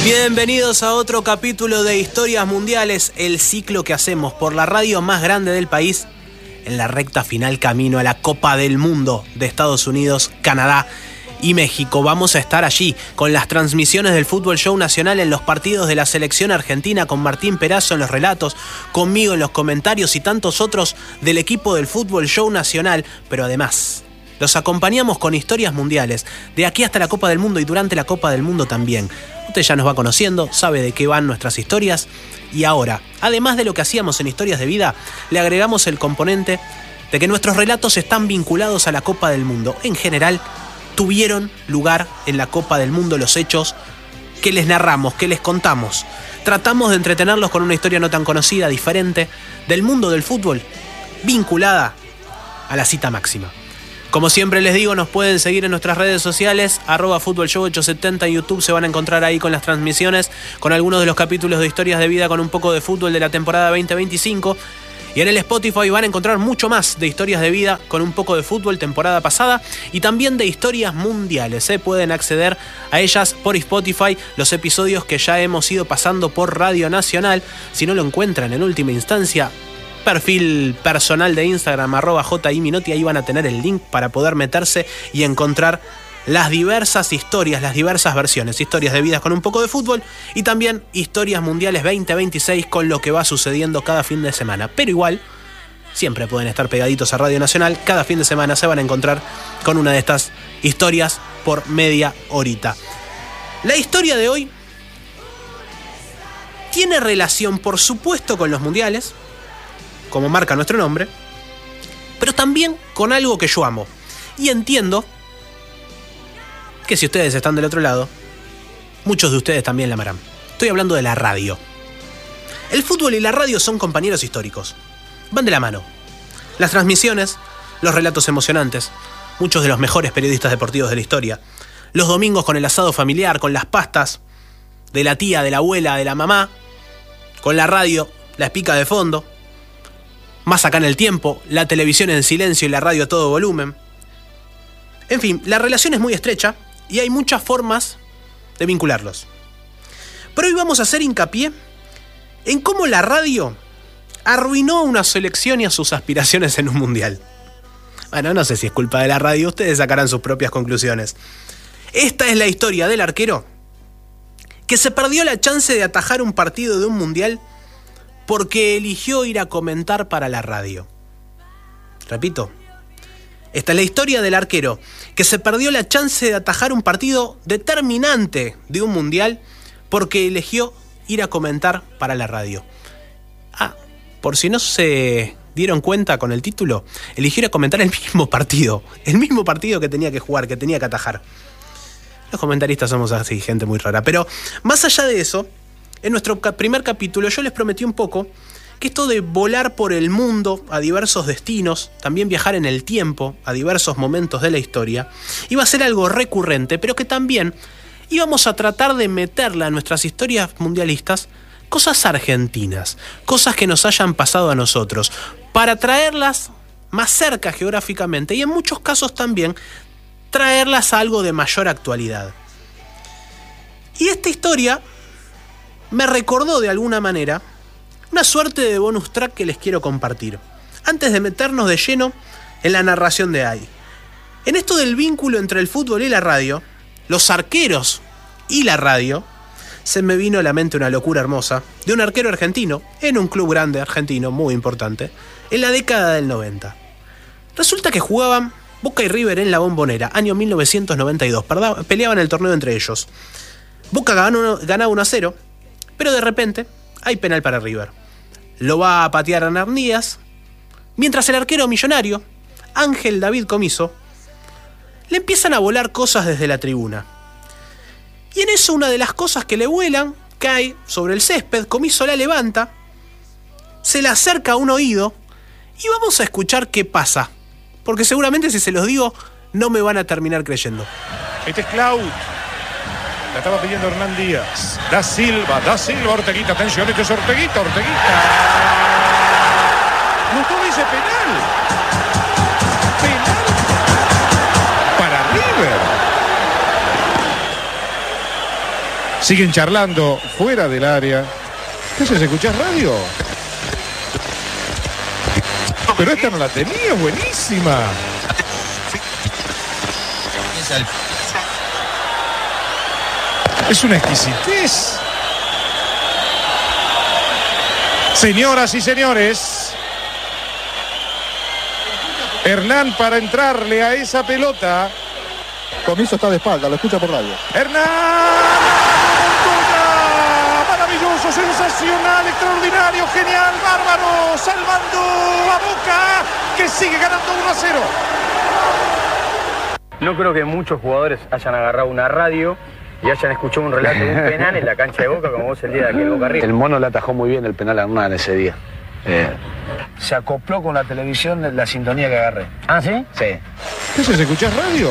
Bienvenidos a otro capítulo de Historias Mundiales, el ciclo que hacemos por la radio más grande del país en la recta final camino a la Copa del Mundo de Estados Unidos, Canadá y México. Vamos a estar allí con las transmisiones del Fútbol Show Nacional en los partidos de la selección argentina, con Martín Perazo en los relatos, conmigo en los comentarios y tantos otros del equipo del Fútbol Show Nacional, pero además los acompañamos con historias mundiales, de aquí hasta la Copa del Mundo y durante la Copa del Mundo también. Usted ya nos va conociendo, sabe de qué van nuestras historias y ahora, además de lo que hacíamos en Historias de Vida, le agregamos el componente de que nuestros relatos están vinculados a la Copa del Mundo. En general, tuvieron lugar en la Copa del Mundo los hechos que les narramos, que les contamos. Tratamos de entretenerlos con una historia no tan conocida, diferente, del mundo del fútbol, vinculada a la cita máxima. Como siempre les digo, nos pueden seguir en nuestras redes sociales, @FútbolShow870 en YouTube, se van a encontrar ahí con las transmisiones, con algunos de los capítulos de Historias de Vida con un poco de fútbol de la temporada 2025. Y en el Spotify van a encontrar mucho más de Historias de Vida con un poco de fútbol temporada pasada y también de historias mundiales. Pueden acceder a ellas por Spotify, los episodios que ya hemos ido pasando por Radio Nacional. Si no lo encuentran en última instancia, perfil personal de Instagram, @JIMinotti, ahí van a tener el link para poder meterse y encontrar las diversas historias, las diversas versiones, historias de vidas con un poco de fútbol y también historias mundiales 2026 con lo que va sucediendo cada fin de semana. Pero igual, siempre pueden estar pegaditos a Radio Nacional, cada fin de semana se van a encontrar con una de estas historias por media horita. La historia de hoy tiene relación, por supuesto, con los mundiales, como marca nuestro nombre, pero también con algo que yo amo. Y entiendo que si ustedes están del otro lado, muchos de ustedes también la amarán. Estoy hablando de la radio. El fútbol y la radio son compañeros históricos. Van de la mano. Las transmisiones, los relatos emocionantes, muchos de los mejores periodistas deportivos de la historia, los domingos con el asado familiar, con las pastas de la tía, de la abuela, de la mamá, con la radio, la espica de fondo, más acá en el tiempo, la televisión en silencio y la radio a todo volumen. En fin, la relación es muy estrecha y hay muchas formas de vincularlos. Pero hoy vamos a hacer hincapié en cómo la radio arruinó a una selección y a sus aspiraciones en un mundial. Bueno, no sé si es culpa de la radio, ustedes sacarán sus propias conclusiones. Esta es la historia del arquero que se perdió la chance de atajar un partido de un mundial porque eligió ir a comentar para la radio. Repito, esta es la historia del arquero que se perdió la chance de atajar un partido determinante de un mundial porque eligió ir a comentar para la radio. Por si no se dieron cuenta con el título, eligió ir a comentar el mismo partido que tenía que jugar, que tenía que atajar. Los comentaristas somos así, gente muy rara. Pero más allá de eso, en nuestro primer capítulo yo les prometí un poco que esto de volar por el mundo a diversos destinos, también viajar en el tiempo a diversos momentos de la historia, iba a ser algo recurrente, pero que también íbamos a tratar de meterle a nuestras historias mundialistas cosas argentinas, cosas que nos hayan pasado a nosotros, para traerlas más cerca geográficamente y en muchos casos también traerlas a algo de mayor actualidad. Y esta historia me recordó de alguna manera una suerte de bonus track que les quiero compartir, antes de meternos de lleno en la narración de ahí. En esto del vínculo entre el fútbol y la radio, los arqueros y la radio, se me vino a la mente una locura hermosa de un arquero argentino en un club grande argentino muy importante en la década del 90. Resulta que jugaban Boca y River en la Bombonera, año 1992, peleaban el torneo entre ellos. Boca ganaba 1-0, pero de repente hay penal para River. Lo va a patear Hernán Díaz, mientras el arquero millonario, Ángel David Comiso, le empiezan a volar cosas desde la tribuna. Y en eso una de las cosas que le vuelan cae sobre el césped, Comiso la levanta, se la acerca a un oído y vamos a escuchar qué pasa. Porque seguramente si se los digo no me van a terminar creyendo. Este es Clau. La estaba pidiendo Hernán Díaz. Da Silva, Orteguita, atención, este es Orteguita. Gustavo dice penal. Penal para River. Siguen charlando fuera del área. ¿Qué haces? ¿Escuchás radio? Pero esta no la tenía, buenísima. Es una exquisitez. Señoras y señores, Hernán para entrarle a esa pelota. Comiso está de espalda, lo escucha por radio. Hernán, maravilloso, sensacional, extraordinario, genial, bárbaro, salvando a Boca, que sigue ganando 1-0. No creo que muchos jugadores hayan agarrado una radio y hayan escuchado un relato de un penal en la cancha de Boca, como vos el día de aquel Boca River. El Mono le atajó muy bien el penal a Hernán ese día. Se acopló con la televisión de la sintonía que agarré. ¿Ah, sí? Sí. ¿Qué haces? ¿Escuchás radio?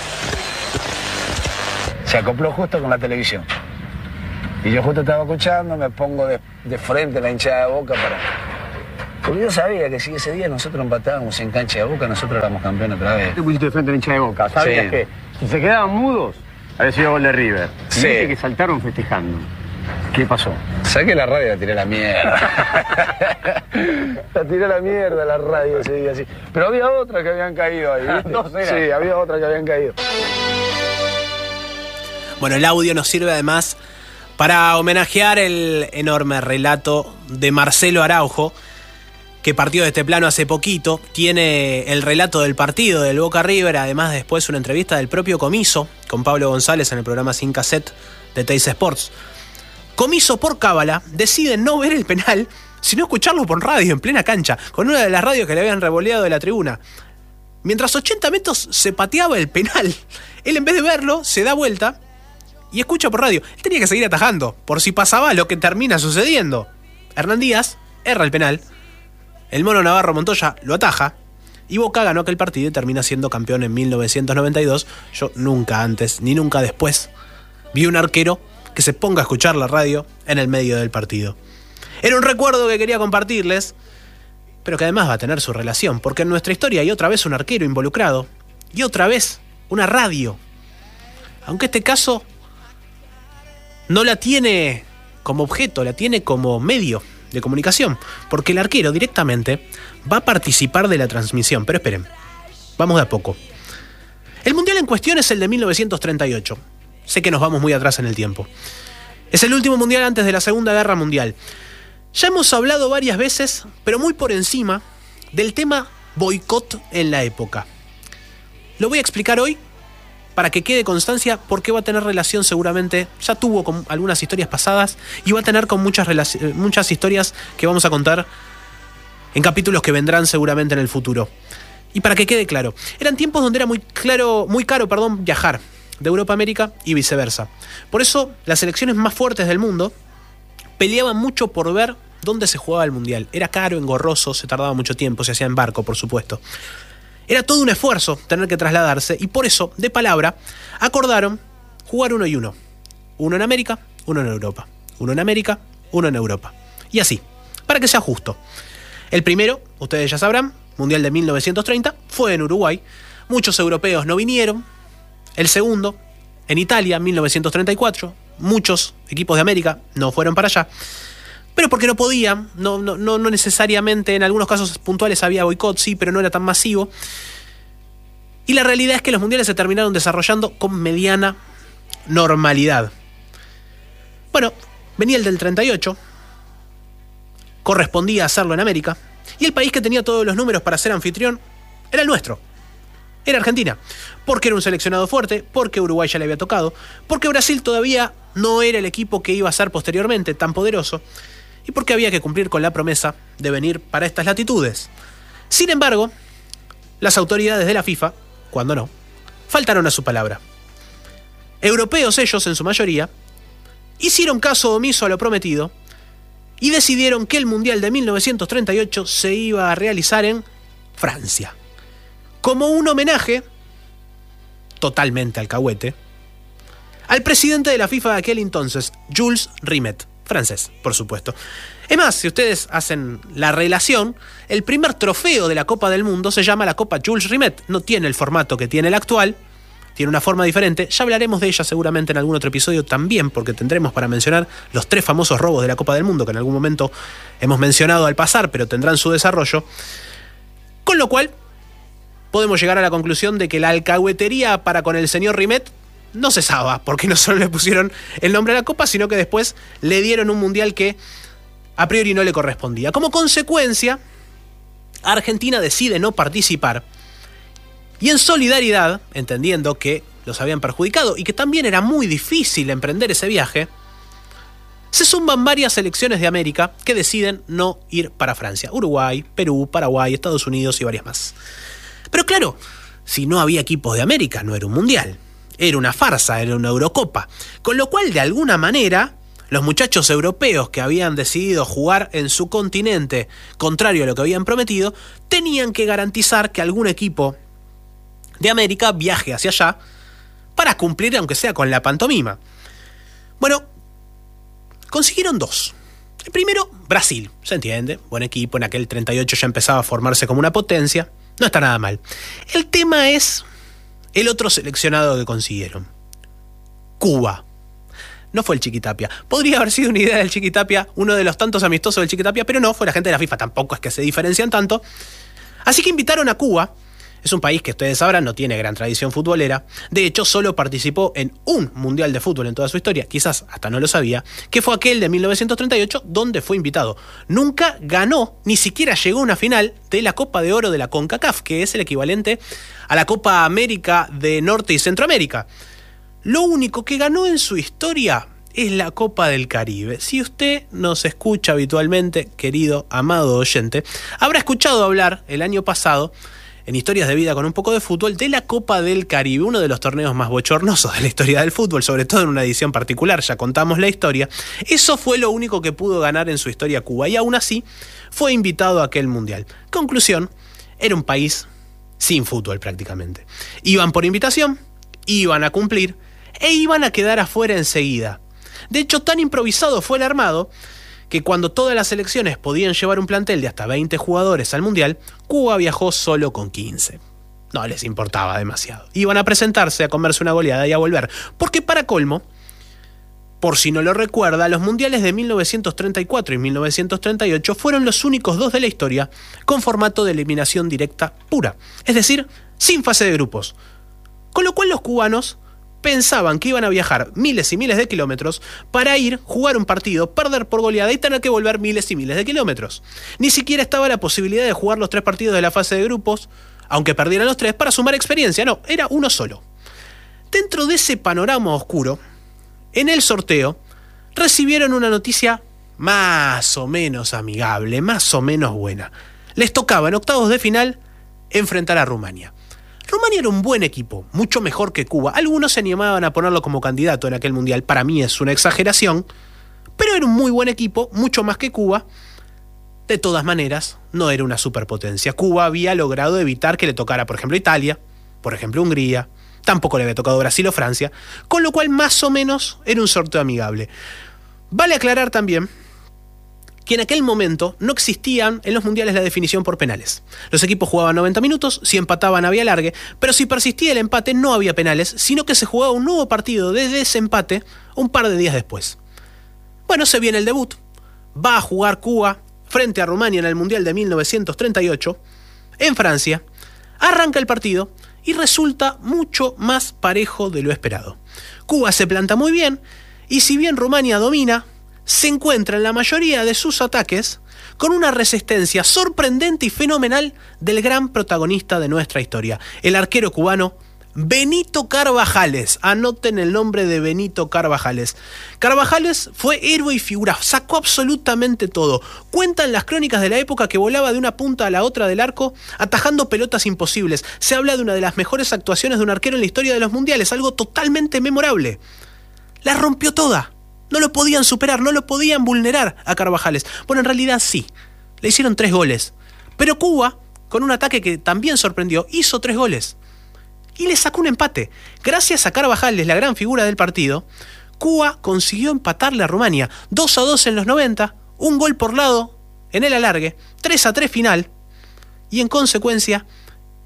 Se acopló justo con la televisión. Y yo justo estaba escuchando, me pongo de frente a la hinchada de Boca para... Porque yo sabía que si ese día nosotros empatábamos en cancha de Boca, nosotros éramos campeones otra vez. Te pusiste de frente a la hinchada de Boca, ¿sabías Sí. que si se quedaban mudos, había sido gol de River? Y Sí. viste que saltaron festejando. ¿Qué pasó? Saqué la radio y la tiré a la mierda. La tiré a la mierda la radio ese día, sí. Pero había otra que habían caído ahí, ¿viste? Dos eran. Sí, había otra que habían caído. Bueno, el audio nos sirve además para homenajear el enorme relato de Marcelo Araujo, que partió de este plano hace poquito. Tiene el relato del partido del Boca River, además después una entrevista del propio Comiso con Pablo González en el programa Sin Cassette de Teis Sports. Comiso, por cábala, decide no ver el penal, sino escucharlo por radio en plena cancha, con una de las radios que le habían revoleado de la tribuna. Mientras 80 metros se pateaba el penal, él en vez de verlo se da vuelta y escucha por radio. Él tenía que seguir atajando, por si pasaba lo que termina sucediendo. Hernán Díaz erra el penal, el Mono Navarro Montoya lo ataja, y Boca ganó aquel partido y termina siendo campeón en 1992. Yo nunca antes, ni nunca después, vi un arquero que se ponga a escuchar la radio en el medio del partido. Era un recuerdo que quería compartirles, pero que además va a tener su relación, porque en nuestra historia hay otra vez un arquero involucrado, y otra vez una radio. Aunque este caso no la tiene como objeto, la tiene como medio de comunicación, porque el arquero directamente va a participar de la transmisión. Pero esperen, vamos de a poco. El mundial en cuestión es el de 1938. Sé que nos vamos muy atrás en el tiempo. Es el último mundial antes de la Segunda Guerra Mundial. Ya hemos hablado varias veces, pero muy por encima, del tema boicot en la época. Lo voy a explicar hoy para que quede constancia, porque va a tener relación seguramente, ya tuvo con algunas historias pasadas y va a tener con muchas historias que vamos a contar en capítulos que vendrán seguramente en el futuro. Y para que quede claro, eran tiempos donde era muy caro, viajar de Europa a América y viceversa. Por eso las selecciones más fuertes del mundo peleaban mucho por ver dónde se jugaba el mundial. Era caro, engorroso, se tardaba mucho tiempo, se hacía en barco, por supuesto. Era todo un esfuerzo tener que trasladarse, y por eso, de palabra, acordaron jugar uno y uno. Uno en América, uno en Europa. Uno en América, uno en Europa. Y así, para que sea justo. El primero, ustedes ya sabrán, Mundial de 1930, fue en Uruguay. Muchos europeos no vinieron. El segundo, en Italia, 1934. Muchos equipos de América no fueron para allá. Pero porque no podían, no necesariamente, en algunos casos puntuales había boicot, sí, pero no era tan masivo. Y la realidad es que los mundiales se terminaron desarrollando con mediana normalidad. Bueno, venía el del 38, correspondía hacerlo en América, y el país que tenía todos los números para ser anfitrión era el nuestro. Era Argentina, porque era un seleccionado fuerte, porque Uruguay ya le había tocado, porque Brasil todavía no era el equipo que iba a ser posteriormente tan poderoso, y porque había que cumplir con la promesa de venir para estas latitudes. Sin embargo, las autoridades de la FIFA, cuando no, faltaron a su palabra. Europeos ellos, en su mayoría, hicieron caso omiso a lo prometido y decidieron que el Mundial de 1938 se iba a realizar en Francia, como un homenaje, totalmente alcahuete, al presidente de la FIFA de aquel entonces, Jules Rimet, francés, por supuesto. Es más, si ustedes hacen la relación, el primer trofeo de la Copa del Mundo se llama la Copa Jules Rimet. No tiene el formato que tiene el actual, tiene una forma diferente. Ya hablaremos de ella seguramente en algún otro episodio también, porque tendremos para mencionar los 3 famosos robos de la Copa del Mundo, que en algún momento hemos mencionado al pasar, pero tendrán su desarrollo. Con lo cual, podemos llegar a la conclusión de que la alcahuetería para con el señor Rimet no cesaba, porque no solo le pusieron el nombre a la Copa, sino que después le dieron un mundial que a priori no le correspondía. Como consecuencia, Argentina decide no participar y en solidaridad, entendiendo que los habían perjudicado y que también era muy difícil emprender ese viaje, se suman varias selecciones de América que deciden no ir para Francia. Uruguay, Perú, Paraguay, Estados Unidos y varias más. Pero claro, si no había equipos de América, no era un mundial. Era una farsa, era una Eurocopa. Con lo cual, de alguna manera, los muchachos europeos que habían decidido jugar en su continente, contrario a lo que habían prometido, tenían que garantizar que algún equipo de América viaje hacia allá para cumplir, aunque sea con la pantomima. Bueno, consiguieron 2. El primero, Brasil, se entiende, buen equipo, en aquel 38 ya empezaba a formarse como una potencia, no está nada mal. El tema es el otro seleccionado que consiguieron, Cuba. No fue el Chiquitapia. Podría haber sido una idea del Chiquitapia, uno de los tantos amistosos del Chiquitapia, pero no, fue la gente de la FIFA, tampoco es que se diferencian tanto. Así que invitaron a Cuba. Es un país que ustedes sabrán no tiene gran tradición futbolera. De hecho, solo participó en un mundial de fútbol en toda su historia, quizás hasta no lo sabía, que fue aquel de 1938, donde fue invitado. Nunca ganó, ni siquiera llegó a una final de la Copa de Oro de la CONCACAF, que es el equivalente a la Copa América de Norte y Centroamérica. Lo único que ganó en su historia es la Copa del Caribe. Si usted nos escucha habitualmente, querido, amado oyente, habrá escuchado hablar el año pasado, en Historias de Vida con un poco de fútbol, de la Copa del Caribe, uno de los torneos más bochornosos de la historia del fútbol, sobre todo en una edición particular, ya contamos la historia. Eso fue lo único que pudo ganar en su historia Cuba, y aún así fue invitado a aquel mundial. Conclusión, era un país sin fútbol prácticamente. Iban por invitación, iban a cumplir, e iban a quedar afuera enseguida. De hecho, tan improvisado fue el armado que cuando todas las selecciones podían llevar un plantel de hasta 20 jugadores al Mundial, Cuba viajó solo con 15. No les importaba demasiado. Iban a presentarse, a comerse una goleada y a volver. Porque para colmo, por si no lo recuerda, los mundiales de 1934 y 1938 fueron los únicos 2 de la historia con formato de eliminación directa pura. Es decir, sin fase de grupos. Con lo cual los cubanos pensaban que iban a viajar miles y miles de kilómetros para ir, jugar un partido, perder por goleada y tener que volver miles y miles de kilómetros. Ni siquiera estaba la posibilidad de jugar los 3 partidos de la fase de grupos, aunque perdieran los 3, para sumar experiencia. No, era uno solo. Dentro de ese panorama oscuro, en el sorteo, recibieron una noticia más o menos amigable, más o menos buena. Les tocaba en octavos de final enfrentar a Rumania. Rumania era un buen equipo, mucho mejor que Cuba. Algunos se animaban a ponerlo como candidato en aquel mundial. Para mí es una exageración, pero era un muy buen equipo, mucho más que Cuba. De todas maneras, no era una superpotencia. Cuba había logrado evitar que le tocara, por ejemplo, Italia, por ejemplo, Hungría. Tampoco le había tocado Brasil o Francia, con lo cual más o menos era un sorteo amigable. Vale aclarar también que en aquel momento no existían en los mundiales la definición por penales. Los equipos jugaban 90 minutos, si empataban había alargue, pero si persistía el empate no había penales, sino que se jugaba un nuevo partido de desempate un par de días después. Bueno, se viene el debut. Va a jugar Cuba frente a Rumania en el Mundial de 1938, en Francia. Arranca el partido y resulta mucho más parejo de lo esperado. Cuba se planta muy bien, y si bien Rumania domina, se encuentra en la mayoría de sus ataques con una resistencia sorprendente y fenomenal del gran protagonista de nuestra historia, el arquero cubano Benito Carvajales. Anoten el nombre de Benito Carvajales. Carvajales fue héroe y figura, sacó absolutamente todo. Cuentan las crónicas de la época que volaba de una punta a la otra del arco atajando pelotas imposibles. Se habla de una de las mejores actuaciones de un arquero en la historia de los mundiales, algo totalmente memorable. La rompió toda. No lo podían superar, no lo podían vulnerar a Carvajales. Bueno, en realidad sí, le hicieron 3 goles. Pero Cuba, con un ataque que también sorprendió, hizo 3 goles. Y le sacó un empate. Gracias a Carvajales, la gran figura del partido, Cuba consiguió empatarle a Rumania. 2-2 en los 90, un gol por lado en el alargue, 3-3 final. Y en consecuencia,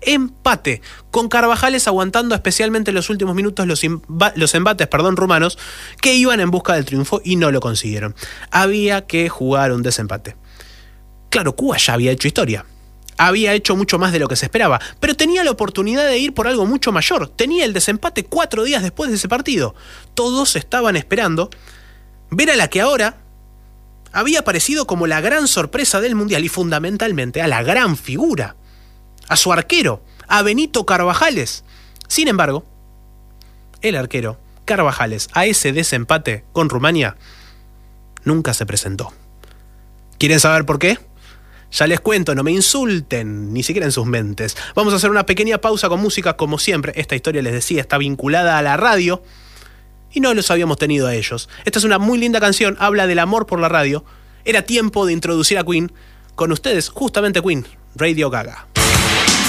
empate, con Carvajales aguantando especialmente en los últimos minutos los embates rumanos que iban en busca del triunfo y no lo consiguieron. Había que jugar un desempate. Claro, Cuba ya había hecho historia. Había hecho mucho más de lo que se esperaba, pero tenía la oportunidad de ir por algo mucho mayor. Tenía el desempate 4 días después de ese partido. Todos estaban esperando ver a la que ahora había aparecido como la gran sorpresa del Mundial y fundamentalmente a la gran figura, a su arquero, a Benito Carvajales. Sin embargo, el arquero Carvajales a ese desempate con Rumania nunca se presentó. ¿Quieren saber por qué? Ya les cuento, no me insulten, ni siquiera en sus mentes. Vamos a hacer una pequeña pausa con música, como siempre. Esta historia, les decía, está vinculada a la radio y no los habíamos tenido a ellos. Esta es una muy linda canción, habla del amor por la radio. Era tiempo de introducir a Queen. Con ustedes, justamente Queen, Radio Gaga.